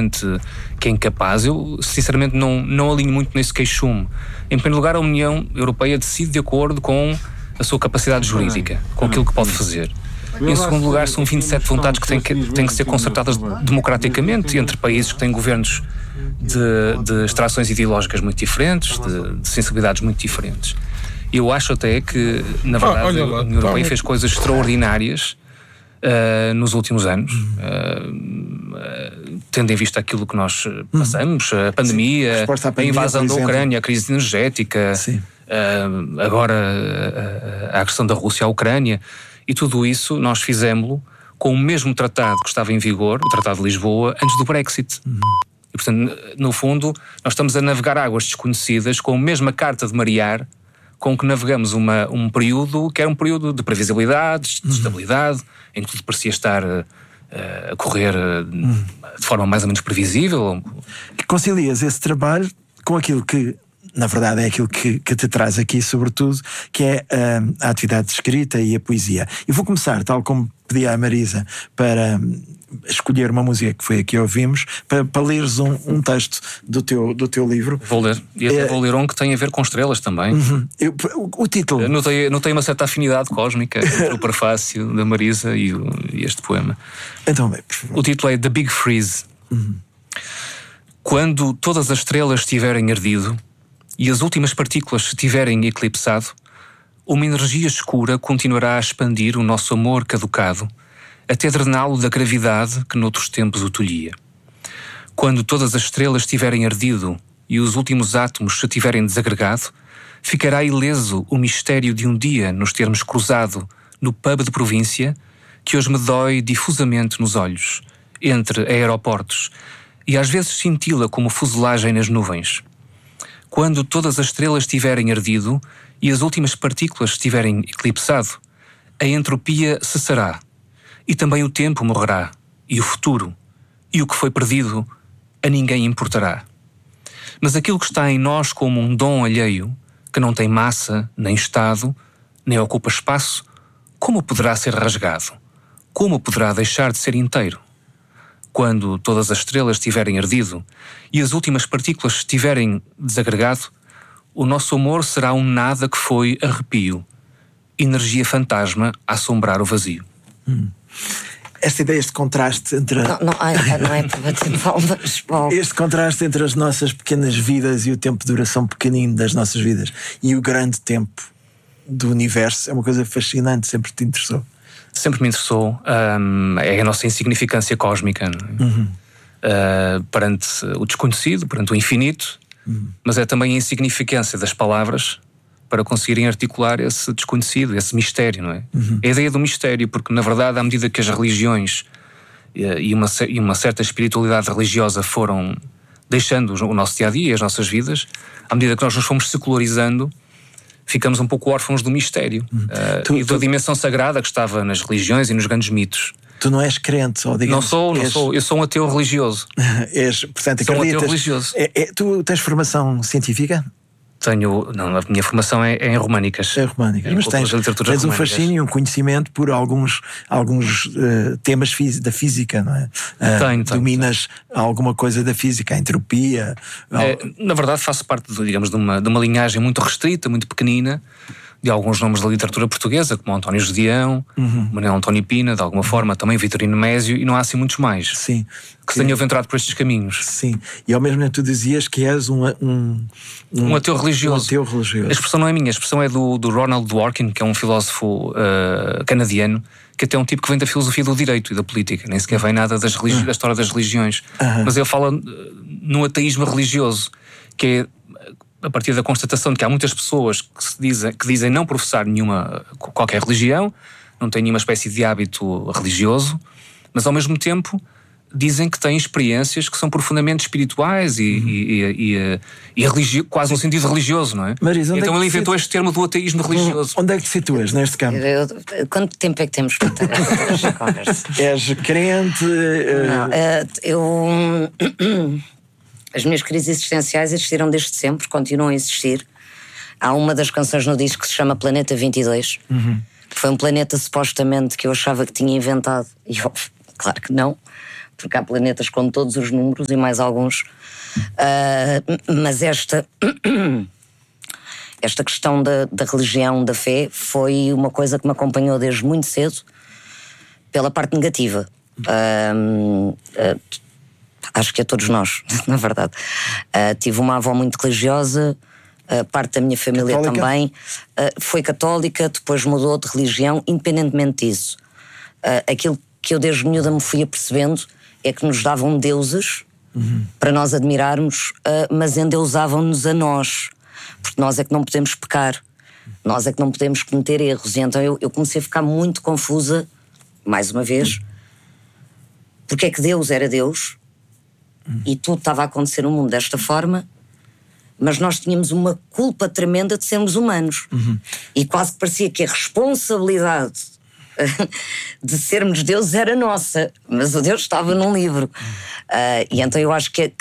presidente que é incapaz, eu sinceramente não alinho muito nesse queixume. Em primeiro lugar, a União Europeia decide de acordo com a sua capacidade jurídica, com aquilo que pode fazer. Em segundo lugar, são 27 vontades que têm que ser concertadas democraticamente entre países que têm governos de extrações ideológicas muito diferentes, de sensibilidades muito diferentes. Eu acho até que, na verdade, a União Europeia fez coisas extraordinárias nos últimos anos, tendo em vista aquilo que nós passamos, a pandemia, a invasão da Ucrânia, a crise energética, agora a agressão da Rússia à Ucrânia, e tudo isso nós fizemos-lo com o mesmo tratado que estava em vigor, o Tratado de Lisboa, antes do Brexit. E, portanto, no fundo, nós estamos a navegar águas desconhecidas com a mesma carta de marear com que navegamos um período que era um período de previsibilidade, de estabilidade, em que tudo parecia estar a correr de forma mais ou menos previsível. Concilias esse trabalho com aquilo que, na verdade, é aquilo que te traz aqui, sobretudo, que é a atividade de escrita e a poesia. Eu vou começar, tal como pedi à Marisa, para escolher uma música que foi a que ouvimos, para leres um texto do teu livro. Vou ler. E até vou ler um que tem a ver com estrelas também. O título. Eu notei uma certa afinidade cósmica entre o prefácio da Marisa e este poema. Então, bem, por favor. O título é The Big Freeze. Quando todas as estrelas tiverem ardido e as últimas partículas se tiverem eclipsado, uma energia escura continuará a expandir o nosso amor caducado, até drená-lo da gravidade que noutros tempos o tolhia. Quando todas as estrelas tiverem ardido e os últimos átomos se tiverem desagregado, ficará ileso o mistério de um dia nos termos cruzado no pub de província que hoje me dói difusamente nos olhos, entre aeroportos, e às vezes cintila como fuselagem nas nuvens. Quando todas as estrelas tiverem ardido e as últimas partículas tiverem eclipsado, a entropia cessará, e também o tempo morrerá, e o futuro, e o que foi perdido, a ninguém importará. Mas aquilo que está em nós como um dom alheio, que não tem massa, nem estado, nem ocupa espaço, como poderá ser rasgado? Como poderá deixar de ser inteiro? Quando todas as estrelas tiverem ardido e as últimas partículas tiverem desagregado, o nosso amor será um nada que foi arrepio, energia fantasma a assombrar o vazio. Esta ideia, este contraste entre... Não é para bater palmas. Este contraste entre as nossas pequenas vidas e o tempo de duração pequenino das nossas vidas e o grande tempo do universo é uma coisa fascinante, sempre te interessou. Sempre me interessou. É a nossa insignificância cósmica, não é? Perante o desconhecido, perante o infinito, mas é também a insignificância das palavras para conseguirem articular esse desconhecido, esse mistério, não é? É a ideia do mistério, porque na verdade, à medida que as religiões e uma certa espiritualidade religiosa foram deixando o nosso dia-a-dia e as nossas vidas, à medida que nós nos fomos secularizando, ficamos um pouco órfãos do mistério e da dimensão sagrada que estava nas religiões e nos grandes mitos. Tu não és crente, ou digamos... Não sou. Eu sou um ateu religioso. Portanto, sou um ateu religioso. Tu tens formação científica? Não, a minha formação é em românicas. É românicas, mas tens um fascínio e um conhecimento por alguns temas da física, não é? Dominas alguma coisa da física, a entropia... Na verdade faço parte, digamos, de uma linhagem muito restrita, muito pequenina, de alguns nomes da literatura portuguesa, como António Gedeão, Manuel António Pina, de alguma forma, também Vitorino Mésio, e não há assim muitos mais. Sim. Que se tenham aventurado por estes caminhos. Sim. E ao mesmo tempo tu dizias que és um ateu religioso. Um ateu religioso. A expressão não é minha, a expressão é do Ronald Dworkin, que é um filósofo canadiano, que até é um tipo que vem da filosofia do direito e da política, nem sequer vem nada da história das religiões. Mas ele fala no ateísmo religioso, que é a partir da constatação de que há muitas pessoas que dizem não professar qualquer religião, não têm nenhuma espécie de hábito religioso, mas ao mesmo tempo dizem que têm experiências que são profundamente espirituais e quase no sentido religioso, não é? Marisa, então ele inventou este termo do ateísmo religioso. Onde é que te situas neste campo? Quanto tempo é que temos para ter esta conversa? És crente? As minhas crises existenciais existiram desde sempre, continuam a existir. Há uma das canções no disco que se chama Planeta 22, que foi um planeta supostamente que eu achava que tinha inventado, e eu, claro que não, porque há planetas com todos os números e mais alguns. Mas esta questão da religião, da fé, foi uma coisa que me acompanhou desde muito cedo, pela parte negativa. Acho que a todos nós, na verdade. Tive uma avó muito religiosa, parte da minha família católica? Também. Foi católica, depois mudou de religião, independentemente disso. Aquilo que eu desde miúda me fui apercebendo é que nos davam deuses para nós admirarmos, mas endeusavam-nos a nós, porque nós é que não podemos pecar, nós é que não podemos cometer erros. E então eu comecei a ficar muito confusa, mais uma vez, porque é que Deus era Deus e tudo estava a acontecer no mundo desta forma, mas nós tínhamos uma culpa tremenda de sermos humanos. E quase que parecia que a responsabilidade de sermos deuses era nossa, mas o Deus estava num livro. E então eu acho que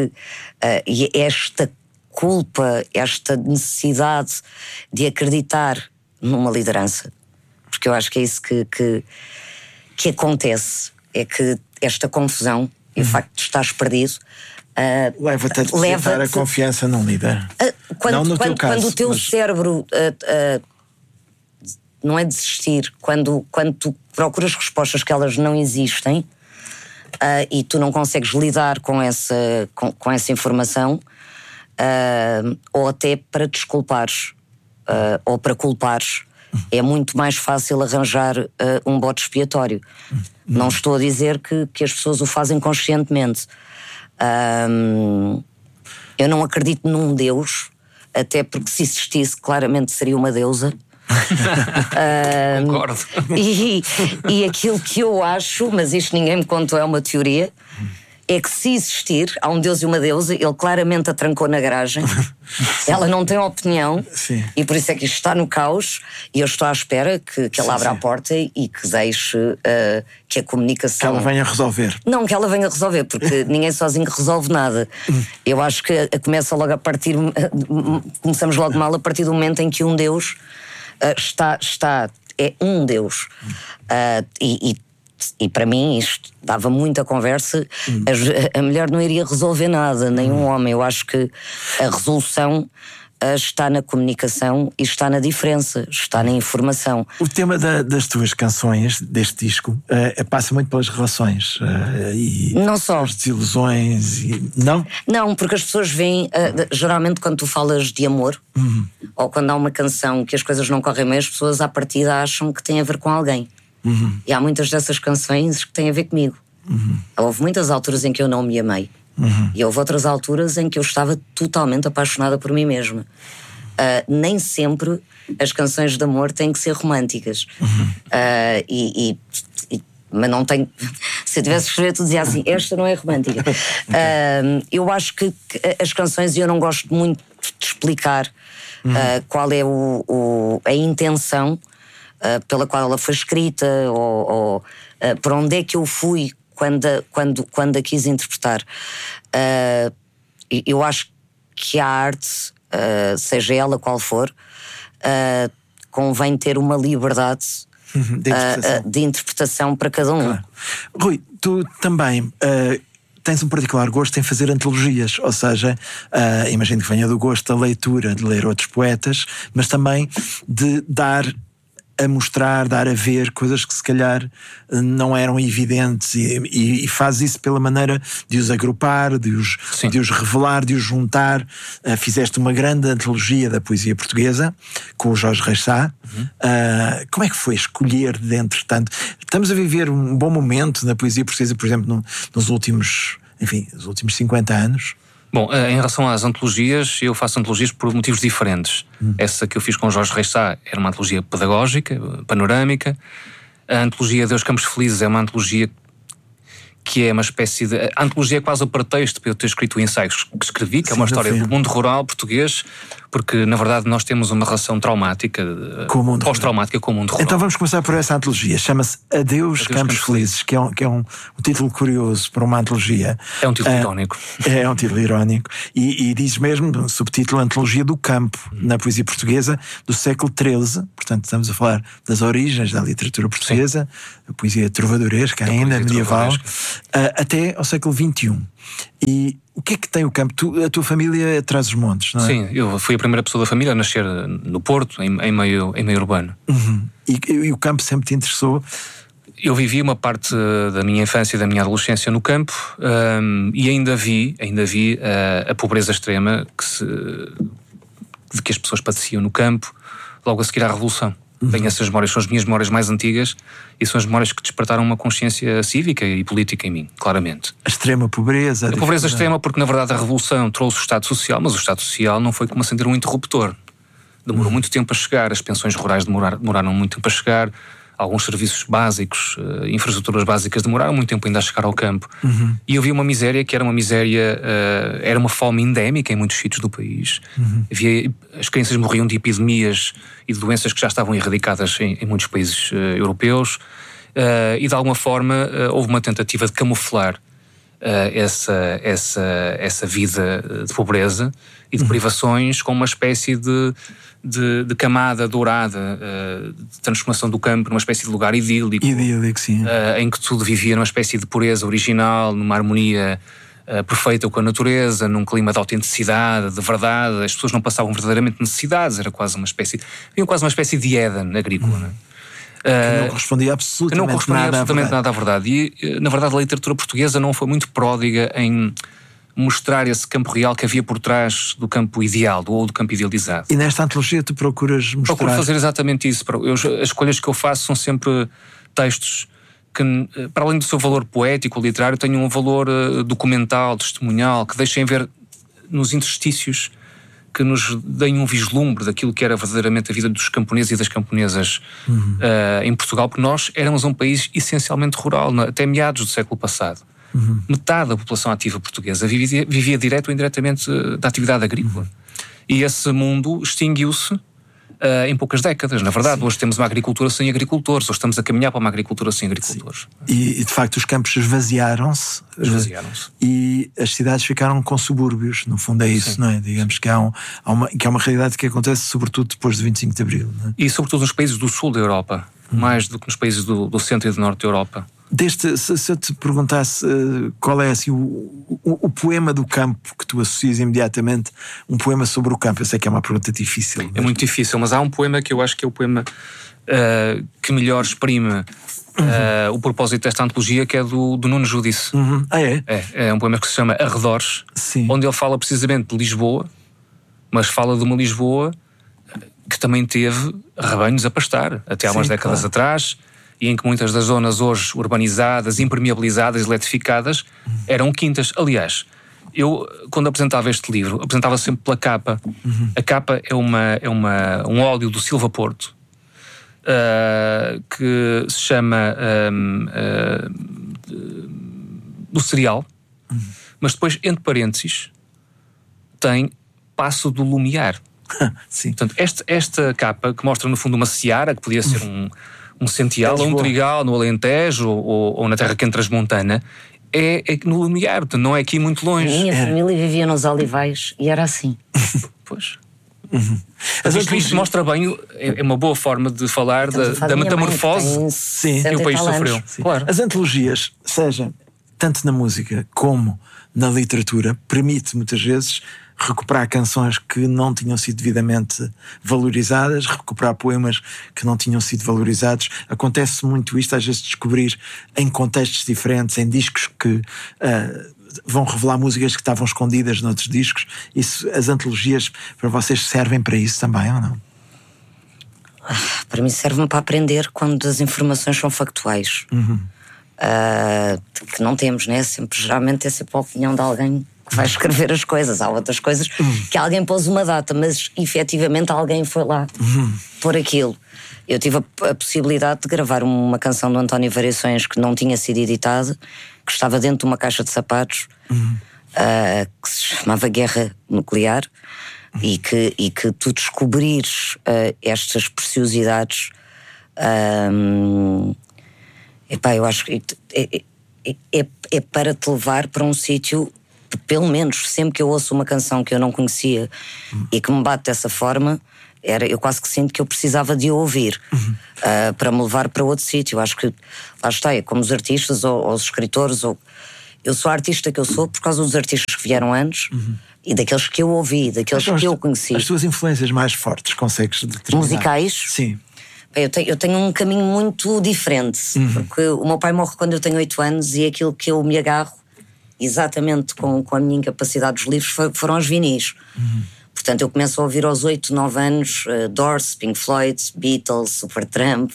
esta culpa, esta necessidade de acreditar numa liderança, porque eu acho que é isso que acontece, é que esta confusão e o facto de estares perdido leva-te a depositar a confiança num líder. Não no teu caso, quando o teu cérebro não é desistir, quando tu procuras respostas que elas não existem, e tu não consegues lidar com essa informação, ou até para desculpares, ou para culpares, é muito mais fácil arranjar um bode expiatório. Não estou a dizer que as pessoas o fazem conscientemente. Eu não acredito num Deus, até porque se existisse claramente seria uma deusa. Concordo. E aquilo que eu acho, mas isto ninguém me contou, é uma teoria, é que se existir, há um Deus e uma deusa, ele claramente a trancou na garagem. Ela não tem opinião. Sim. E por isso é que isto está no caos, e eu estou à espera que ela abra a porta e que deixe que a comunicação... Que ela venha resolver. Não, que ela venha resolver, porque ninguém sozinho resolve nada. Eu acho que começa logo a partir... Começamos logo mal a partir do momento em que um Deus é um Deus. E para mim isto dava muita conversa. A mulher não iria resolver nada, nem um homem. Eu acho que a resolução está na comunicação e está na diferença, está na informação. O tema das tuas canções, deste disco, passa muito pelas relações e não só as desilusões não? Não, porque as pessoas veem, geralmente quando tu falas de amor, ou quando há uma canção que as coisas não correm bem, as pessoas à partida acham que tem a ver com alguém. E há muitas dessas canções que têm a ver comigo. Houve muitas alturas em que eu não me amei. E houve outras alturas em que eu estava totalmente apaixonada por mim mesma. Nem sempre as canções de amor têm que ser românticas. Mas não tenho. Se eu tivesse escrever, tu dizia assim: esta não é romântica. Eu acho que as canções, eu não gosto muito de explicar qual é a intenção pela qual ela foi escrita, ou por onde é que eu fui quando a quis interpretar. Eu acho que a arte, seja ela qual for, convém ter uma liberdade de interpretação para cada um. Claro. Rui, tu também tens um particular gosto em fazer antologias, ou seja, imagino que venha do gosto da leitura, de ler outros poetas, mas também de dar a mostrar, dar a ver coisas que se calhar não eram evidentes, e faz isso pela maneira de os agrupar, de os revelar, de os juntar. Fizeste uma grande antologia da poesia portuguesa com o Jorge Reis Sá. Como é que foi escolher dentre tanto? Estamos a viver um bom momento na poesia portuguesa, por exemplo, nos últimos 50 anos. Bom, em relação às antologias, eu faço antologias por motivos diferentes. Essa que eu fiz com o Jorge Reis Sá era uma antologia pedagógica, panorâmica. A antologia Deus Campos Felizes é uma antologia que é uma espécie de... A antologia é quase o pretexto para eu ter escrito o ensaio que escrevi, que é uma história do mundo rural português, porque, na verdade, nós temos uma relação traumática, pós-traumática com o mundo rural. Então vamos começar por essa antologia. Chama-se Adeus Campos Felizes, que é um título curioso para uma antologia. É um título irónico. É um título irónico. E diz mesmo, no subtítulo, Antologia do Campo, na poesia portuguesa do século XIII. Portanto, estamos a falar das origens da literatura portuguesa, a poesia trovadoresca ainda, medieval. até ao século XXI. E o que é que tem o campo? A tua família é atrás dos montes, não é? Sim, eu fui a primeira pessoa da família a nascer no Porto, em meio urbano. E o campo sempre te interessou? Eu vivi uma parte da minha infância e da minha adolescência no campo, e ainda vi a pobreza extrema de que as pessoas padeciam no campo logo a seguir à Revolução. Tenho essas memórias, são as minhas memórias mais antigas e são as memórias que despertaram uma consciência cívica e política em mim, claramente. A extrema pobreza. A pobreza extrema porque, na verdade, a Revolução trouxe o Estado Social, mas o Estado Social não foi como acender um interruptor. Demorou muito tempo a chegar, as pensões rurais demoraram muito tempo a chegar, alguns serviços básicos, infraestruturas básicas demoraram muito tempo ainda a chegar ao campo. E eu vi uma miséria que era uma miséria, era uma fome endémica em muitos sítios do país. As crianças morriam de epidemias e de doenças que já estavam erradicadas em muitos países europeus, e de alguma forma houve uma tentativa de camuflar essa vida de pobreza e de privações com uma espécie de camada dourada, de transformação do campo numa espécie de lugar idílico, sim. Em que tudo vivia numa espécie de pureza original, numa harmonia perfeita com a natureza, num clima de autenticidade, de verdade. As pessoas não passavam verdadeiramente necessidades, era quase uma espécie de Éden agrícola. Que não correspondia absolutamente nada à verdade. E, na verdade, a literatura portuguesa não foi muito pródiga em mostrar esse campo real que havia por trás do campo ideal, ou do campo idealizado. E nesta antologia tu procuras mostrar... Procuro fazer exatamente isso. As escolhas que eu faço são sempre textos que, para além do seu valor poético, literário, têm um valor documental, testemunhal, que deixem ver nos interstícios, que nos deem um vislumbre daquilo que era verdadeiramente a vida dos camponeses e das camponesas em Portugal, porque nós éramos um país essencialmente rural, até meados do século passado. Metade da população ativa portuguesa vivia direto ou indiretamente da atividade agrícola. E esse mundo extinguiu-se em poucas décadas. Na verdade, hoje temos uma agricultura sem agricultores, hoje estamos a caminhar para uma agricultura sem agricultores. E de facto os campos esvaziaram-se. E as cidades ficaram com subúrbios, no fundo é isso, não é? Digamos que que é uma realidade que acontece sobretudo depois do 25 de Abril. Não é? E sobretudo nos países do sul da Europa, mais do que nos países do centro e do norte da Europa. Se eu te perguntasse qual é assim, o poema do campo que tu associas imediatamente, um poema sobre o campo, eu sei que é uma pergunta difícil. Mas... É muito difícil, mas há um poema que eu acho que é o poema que melhor exprime o propósito desta antologia, que é do Nuno Judice. É um poema que se chama Arredores, onde ele fala precisamente de Lisboa, mas fala de uma Lisboa que também teve rebanhos a pastar, até há umas décadas atrás, e em que muitas das zonas hoje urbanizadas, impermeabilizadas, eletrificadas, eram quintas. Aliás, eu, quando apresentava este livro, apresentava sempre pela capa. A capa é um óleo do Silva Porto, que se chama do cereal, mas depois, entre parênteses, tem Passo do Lumiar. Portanto, esta capa, que mostra no fundo uma seara, que podia ser um Sential ou um Trigal no Alentejo ou na Terra Quente Transmontana, é no Lumiar, portanto, não é aqui muito longe. A minha família vivia nos Olivais e era assim. Pois. Isto mostra bem, é uma boa forma de falar da metamorfose que o país sofreu. Claro. As antologias, seja tanto na música como na literatura, permite muitas vezes recuperar canções que não tinham sido devidamente valorizadas, recuperar poemas que não tinham sido valorizados. Acontece muito isto, às vezes descobrir em contextos diferentes, em discos que vão revelar músicas que estavam escondidas noutros discos. Isso, as antologias para vocês servem para isso também, ou não? Para mim servem para aprender quando as informações são factuais. Que não temos, né? Geralmente é sempre a opinião de alguém que vai escrever as coisas. Há outras coisas que alguém pôs uma data, mas efetivamente alguém foi lá por aquilo. Eu tive a possibilidade de gravar uma canção do António Variações que não tinha sido editada, que estava dentro de uma caixa de sapatos, que se chamava Guerra Nuclear, e que tu descobrires estas preciosidades, eu acho que é para te levar para um sítio. Pelo menos sempre que eu ouço uma canção que eu não conhecia e que me bate dessa forma, eu quase que sinto que eu precisava de ouvir para me levar para outro sítio. Acho que, lá está, é como os artistas ou os escritores. Eu sou a artista que eu sou por causa dos artistas que vieram antes e daqueles que eu ouvi, daqueles que eu conheci. As tuas influências mais fortes, consegues determinar? Musicais? Sim. Eu tenho um caminho muito diferente, porque o meu pai morre quando eu tenho 8 anos e aquilo que eu me agarro, exatamente com a minha incapacidade dos livros, foram os vinis. Portanto, eu começo a ouvir aos 8, 9 anos Doors, Pink Floyd, Beatles, Supertramp,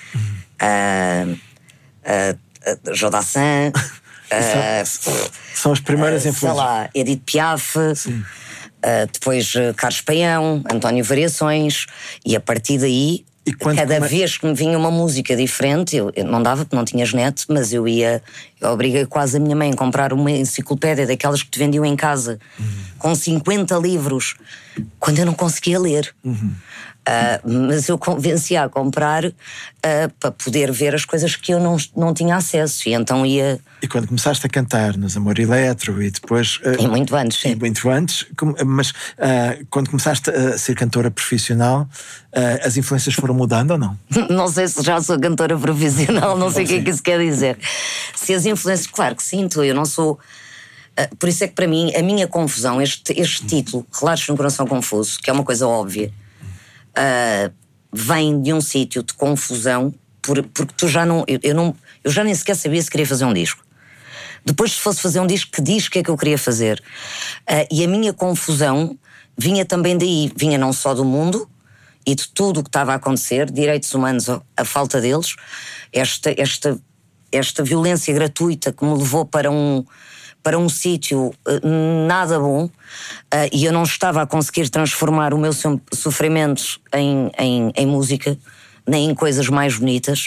Joe Dassin, são as primeiras influências. Sei lá, Edith Piaf, depois Carlos Paião, António Variações, e a partir daí, cada vez que me vinha uma música diferente, eu não dava porque não tinhas net, mas eu obriguei quase a minha mãe a comprar uma enciclopédia daquelas que te vendiam em casa, com 50 livros, quando eu não conseguia ler. Mas eu convencia a comprar para poder ver as coisas que eu não tinha acesso, e então ia... E quando começaste a cantar nos Amor Eletro e depois... E muito antes, sim. E muito antes, mas quando começaste a ser cantora profissional, as influências foram mudando ou não? Não sei se já sou cantora profissional, não sei o que é que isso quer dizer. Se as influências, claro que sinto, eu não sou... por isso é que para mim, a minha confusão, este título, Relatos de um Coração Confuso, que é uma coisa óbvia, vem de um sítio de confusão, porque tu já não... Eu já nem sequer sabia se queria fazer um disco. Depois, se fosse fazer um disco, que disco é que eu queria fazer? E a minha confusão vinha também daí. Vinha não só do mundo e de tudo o que estava a acontecer, direitos humanos, a falta deles, esta violência gratuita que me levou para um sítio nada bom, e eu não estava a conseguir transformar o meu sofrimento em música, nem em coisas mais bonitas.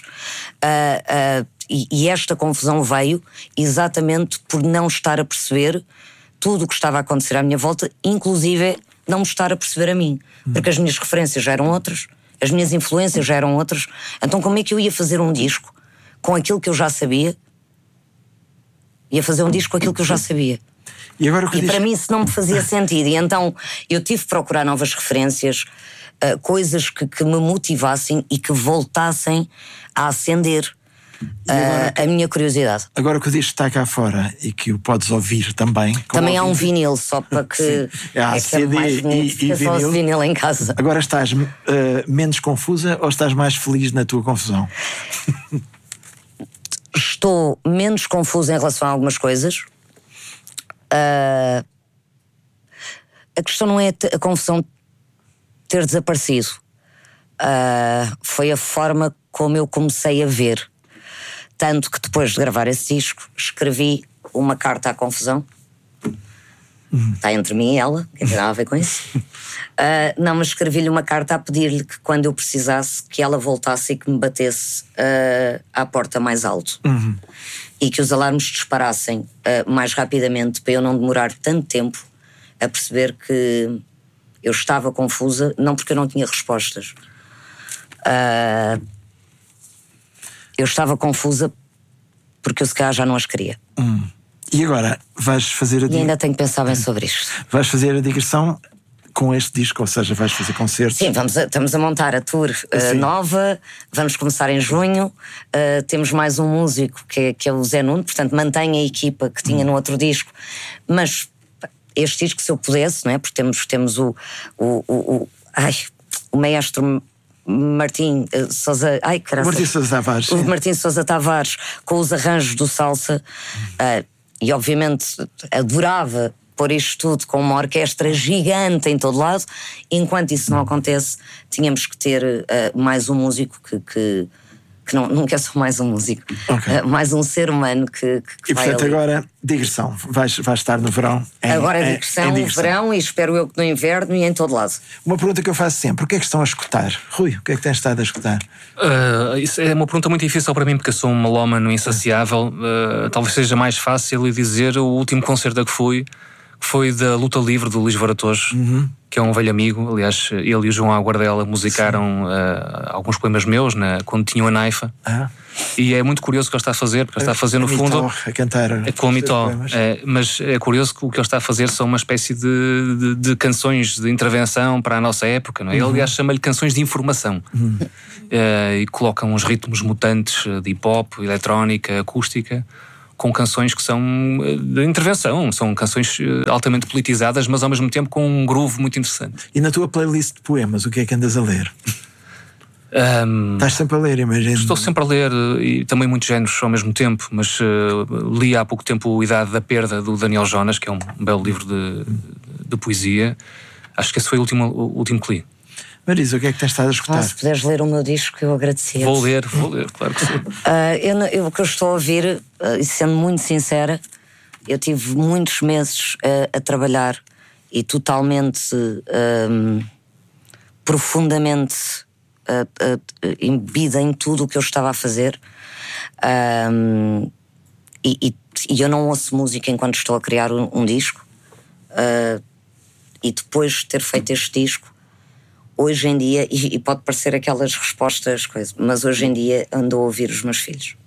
E esta confusão veio exatamente por não estar a perceber tudo o que estava a acontecer à minha volta, inclusive não me estar a perceber a mim, porque as minhas referências já eram outras, as minhas influências já eram outras. Então como é que eu ia fazer um disco com aquilo que eu já sabia? Ia fazer um disco com aquilo que eu já sabia. E para mim isso não me fazia sentido. E então eu tive que procurar novas referências, coisas que me motivassem e que voltassem a acender a minha curiosidade. Agora que o disco está cá fora e que o podes ouvir também. Também há um vinil, só para que... Há CD e vinil em casa. Agora estás menos confusa ou estás mais feliz na tua confusão? Estou menos confusa em relação a algumas coisas. A questão não é a confusão ter desaparecido. Foi a forma como eu comecei a ver. Tanto que depois de gravar esse disco, escrevi uma carta à confusão. Está entre mim e ela, que tem nada a ver com isso. Não, mas escrevi-lhe uma carta a pedir-lhe que quando eu precisasse, que ela voltasse e que me batesse à porta mais alto. E que os alarmes disparassem mais rapidamente, para eu não demorar tanto tempo a perceber que eu estava confusa, não porque eu não tinha respostas. Eu estava confusa porque eu se calhar já não as queria. E agora vais fazer a E ainda tenho que pensar bem sobre isto. Vais fazer a digressão com este disco, ou seja, vais fazer concertos? Sim, estamos a montar a tour nova, vamos começar em junho. Temos mais um músico que é o Zé Nuno, portanto mantém a equipa que tinha no outro disco, mas este disco, se eu pudesse, não é? Porque temos o maestro Martim Sousa, Martim Sousa Tavares, o Martim Sousa Tavares, com os arranjos do salsa, e obviamente adorava pôr isto tudo com uma orquestra gigante em todo lado. Enquanto isso não acontece, tínhamos que ter mais um músico que não quer só mais um músico, mais um ser humano que e vai portanto ali. Agora digressão, vais estar no verão agora é digressão, verão, e espero eu que no inverno e em todo lado. Uma pergunta que eu faço sempre: o que é que estão a escutar? Rui, o que é que tens estado a escutar? Isso é uma pergunta muito difícil para mim, porque eu sou um melómano insaciável. Talvez seja mais fácil dizer o último concerto a que fui, que foi da Luta Livre do Luís Varatojo, que é um velho amigo. Aliás, ele e o João Aguardela musicaram alguns poemas meus quando tinham a Naifa. E é muito curioso o que ele está a fazer, porque ele está a fazer no fundo a cantar com a Mitó, mas é curioso que o que ele está a fazer são uma espécie de canções de intervenção para a nossa época, não é? Ele, aliás, chama-lhe canções de informação. E coloca uns ritmos mutantes de hip-hop, eletrónica, acústica, com canções que são de intervenção, são canções altamente politizadas, mas ao mesmo tempo com um groove muito interessante. E na tua playlist de poemas, o que é que andas a ler? Estás sempre a ler, imagino. Estou sempre a ler, e também muitos géneros ao mesmo tempo, mas li há pouco tempo o Idade da Perda, do Daniel Jonas, que é um belo livro de poesia. Acho que esse foi o último que li. Marisa, o que é que tens estado a escutar? Se puderes ler o meu disco, eu agradecia. Vou ler, claro que sim. O que eu estou a ouvir, e sendo muito sincera, eu tive muitos meses a trabalhar e totalmente, profundamente embebida em tudo o que eu estava a fazer. E eu não ouço música enquanto estou a criar um disco. E depois de ter feito este disco, hoje em dia, e pode parecer aquelas respostas, mas hoje em dia ando a ouvir os meus filhos.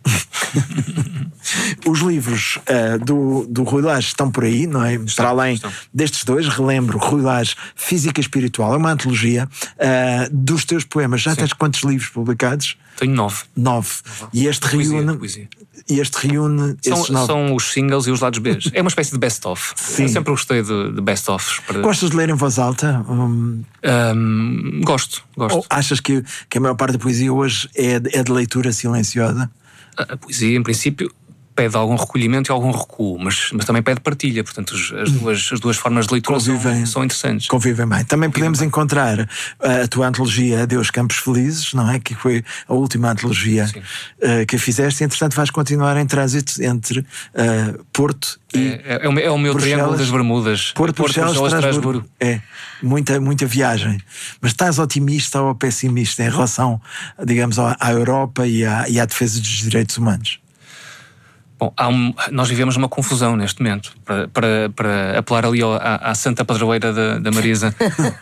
Os livros do Rui Lage estão por aí, não é? Para além destes dois, relembro, Rui Lage, Física Espiritual, é uma antologia dos teus poemas. Já tens quantos livros publicados? Tenho 9. 9. E este reúne esses 9. São os singles e os lados B. É uma espécie de best-of. Eu sempre gostei de best-offs. Gostas de ler em voz alta? Gosto. Ou achas que a maior parte da poesia hoje é de leitura silenciosa? A poesia, em princípio, pede algum recolhimento e algum recuo, mas também pede partilha. Portanto, as duas formas de leitura são interessantes. Convivem bem. Também podemos encontrar a tua antologia Adeus Campos Felizes, não é? Que foi a última antologia que fizeste. E, entretanto, vais continuar em trânsito entre Porto e é o meu triângulo das Bermudas. Porto, Bruxelas, Estrasburgo. É, muita viagem. Mas estás otimista ou pessimista em relação, digamos, à Europa e à defesa dos direitos humanos? Bom, nós vivemos uma confusão neste momento, para apelar ali à santa padroeira da Marisa.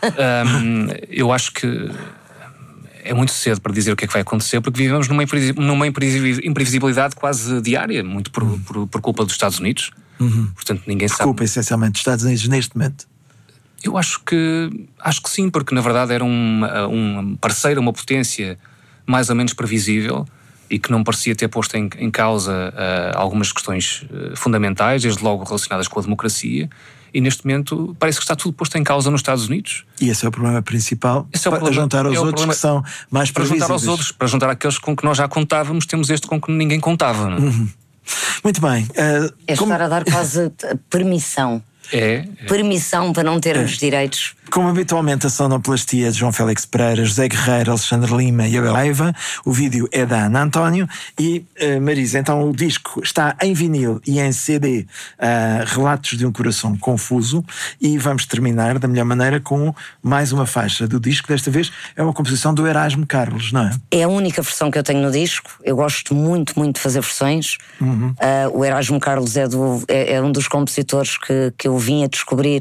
Eu acho que é muito cedo para dizer o que é que vai acontecer, porque vivemos numa imprevisibilidade quase diária, muito por culpa dos Estados Unidos. Portanto, ninguém sabe. Culpa essencialmente dos Estados Unidos neste momento. Eu acho que sim, porque na verdade era um parceiro, uma potência mais ou menos previsível, e que não parecia ter posto em causa algumas questões fundamentais, desde logo relacionadas com a democracia, e neste momento parece que está tudo posto em causa nos Estados Unidos. E esse é o problema principal, para juntar aos outros que são mais previsíveis. Para juntar aos outros, para juntar aqueles com que nós já contávamos, temos este com que ninguém contava. Não é? Muito bem. Estar a dar quase permissão. Permissão para não termos direitos. Como habitualmente, a sonoplastia de João Félix Pereira, José Guerreiro, Alexandre Lima e Abel Aiva. O vídeo é da Ana António. E Marisa, então o disco está em vinil e em CD, Relatos de um Coração Confuso. E vamos terminar da melhor maneira com mais uma faixa do disco. Desta vez é uma composição do Erasmo Carlos, não é? É a única versão que eu tenho no disco. Eu gosto muito de fazer versões. O Erasmo Carlos é um dos compositores que eu vim a descobrir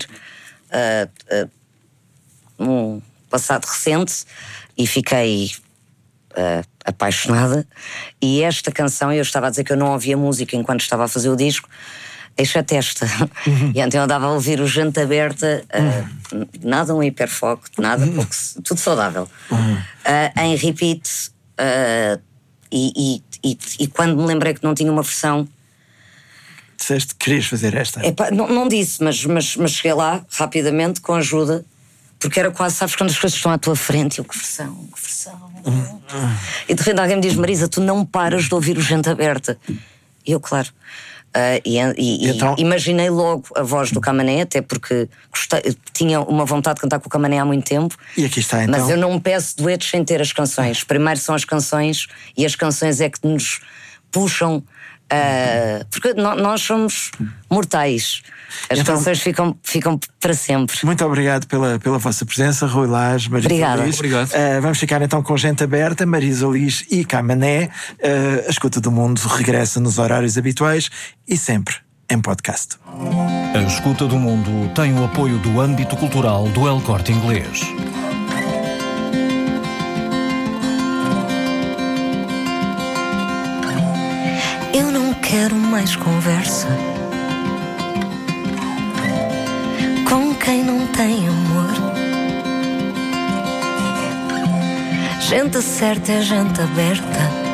num passado recente e fiquei apaixonada. E esta canção, eu estava a dizer que eu não ouvia música enquanto estava a fazer o disco, exceto esta. E então eu andava a ouvir o Gente Aberta, nada um hiperfoco, nada pouco, tudo saudável, em repeat. E quando me lembrei que não tinha uma versão, disseste que querias fazer esta? Não disse, mas cheguei lá rapidamente com ajuda, porque era quase, sabes, quando as coisas estão à tua frente, que versão. E de repente alguém me diz: Marisa, tu não paras de ouvir o Gente Aberta. E eu, claro. Então... imaginei logo a voz do Camané, até porque tinha uma vontade de cantar com o Camané há muito tempo. E aqui está, então. Mas eu não peço duetos sem ter as canções. Primeiro são as canções, e as canções é que nos puxam. Porque nós somos mortais. As canções ficam para sempre. Muito obrigado pela vossa presença, Rui Lage, Marisa Obrigada. Liz. Vamos ficar então com Gente Aberta, Marisa Liz e Camané. A Escuta do Mundo regressa nos horários habituais e sempre em podcast. A Escuta do Mundo tem o apoio do âmbito cultural do El Corte Inglês. Eu não quero mais conversa com quem não tem amor. Gente certa é gente aberta.